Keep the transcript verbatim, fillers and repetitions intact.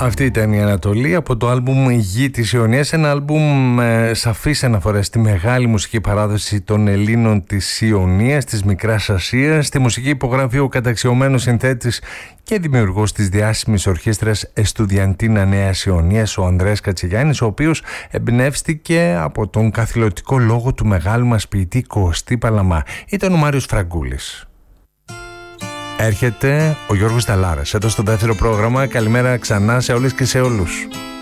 Αυτή ήταν η Ανατολή από το άλμπουμ «Γη της Ιωνίας», ένα άλμπουμ με σαφείς αναφορές στη μεγάλη μουσική παράδοση των Ελλήνων της Ιωνίας, της Μικράς Ασίας. Στη μουσική υπογράφει ο καταξιωμένος συνθέτης και δημιουργός της διάσημης ορχήστρας Εστουδιαντίνα Νέας Ιωνίας, ο Ανδρέας Κατσιγιάννης, ο οποίος εμπνεύστηκε από τον καθηλωτικό λόγο του μεγάλου μας ποιητή Κωστή Παλαμά. Ήταν ο Μάριος Φραγκούλης. Έρχεται ο Γιώργος Δαλάρας εδώ στο δεύτερο πρόγραμμα. Καλημέρα ξανά σε όλες και σε όλους.